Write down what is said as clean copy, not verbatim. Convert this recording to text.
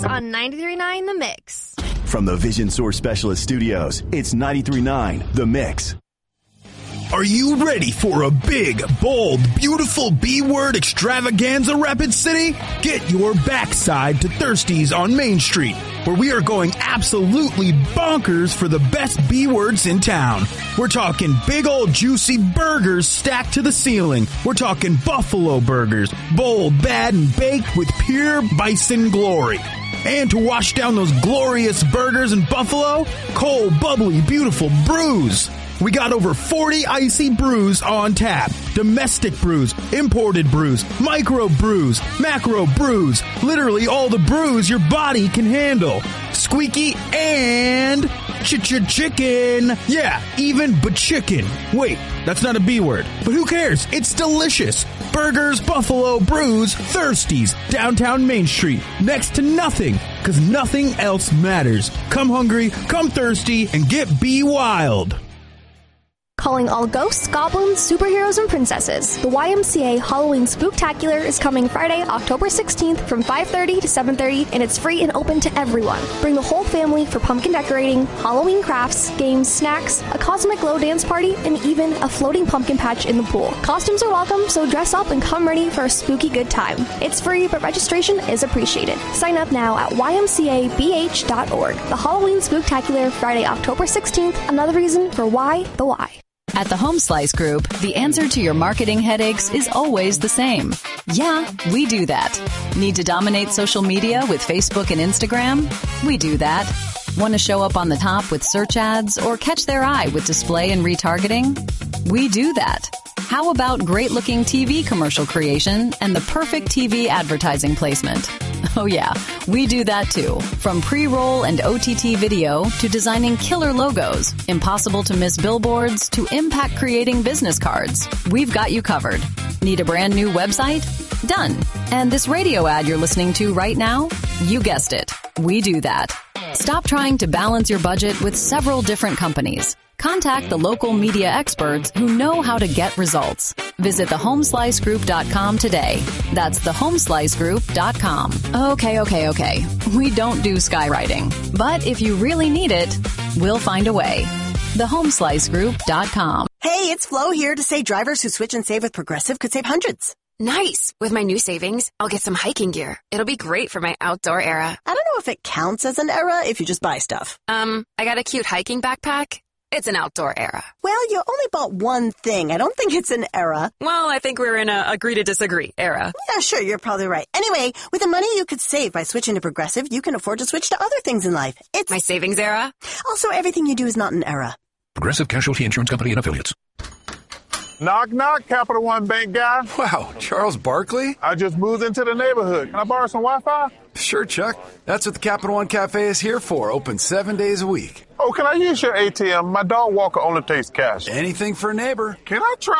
News on 93.9 The Mix. From the Vision Source Specialist Studios, it's 93.9 The Mix. Are you ready for a big, bold, beautiful B-word extravaganza, Rapid City? Get your backside to Thirsties on Main Street, where we are going absolutely bonkers for the best B-words in town. We're talking big old juicy burgers stacked to the ceiling. We're talking buffalo burgers, bold, bad, and baked with pure bison glory. And to wash down those glorious burgers in Buffalo, cold, bubbly, beautiful brews. We got over 40 icy brews on tap. Domestic brews, imported brews, micro brews, macro brews. Literally all the brews your body can handle. Squeaky and chicken. Yeah, even chicken. Wait, that's not a B word. But who cares? It's delicious. Burgers, Buffalo, brews, Thirsties, downtown Main Street. Next to nothing, because nothing else matters. Come hungry, come thirsty, and get B-wild. Calling all ghosts, goblins, superheroes, and princesses. The YMCA Halloween Spooktacular is coming Friday, October 16th from 5:30 to 7:30, and it's free and open to everyone. Bring the whole family for pumpkin decorating, Halloween crafts, games, snacks, a cosmic glow dance party, and even a floating pumpkin patch in the pool. Costumes are welcome, so dress up and come ready for a spooky good time. It's free, but registration is appreciated. Sign up now at ymcabh.org. The Halloween Spooktacular, Friday, October 16th. Another reason for why the why. At the Home Slice Group, the answer to your marketing headaches is always the same. Yeah, we do that. Need to dominate social media with Facebook and Instagram? We do that. Want to show up on the top with search ads or catch their eye with display and retargeting? We do that. How about great-looking TV commercial creation and the perfect TV advertising placement? Oh yeah, we do that too. From pre-roll and OTT video to designing killer logos, impossible to miss billboards to impact creating business cards. We've got you covered. Need a brand new website? Done. And this radio ad you're listening to right now? You guessed it. We do that. Stop trying to balance your budget with several different companies. Contact the local media experts who know how to get results. Visit thehomeslicegroup.com today. That's thehomeslicegroup.com. Okay. We don't do skywriting. But if you really need it, we'll find a way. Thehomeslicegroup.com. Hey, it's Flo here to say drivers who switch and save with Progressive could save hundreds. Nice. With my new savings, I'll get some hiking gear. It'll be great for my outdoor era. I don't know if it counts as an era if you just buy stuff. I got a cute hiking backpack. It's an outdoor era. Well, you only bought one thing. I don't think it's an era. Well, I think we're in a agree to disagree era. Yeah, sure, you're probably right. Anyway, with the money you could save by switching to Progressive, you can afford to switch to other things in life. It's my savings era. Also, everything you do is not an era. Progressive Casualty Insurance Company and Affiliates. Knock, knock, Capital One Bank guy. Wow, Charles Barkley? I just moved into the neighborhood. Can I borrow some Wi-Fi? Sure, Chuck. That's what the Capital One Cafe is here for. Open 7 days a week. Oh, can I use your ATM? My dog walker only takes cash. Anything for a neighbor. Can I try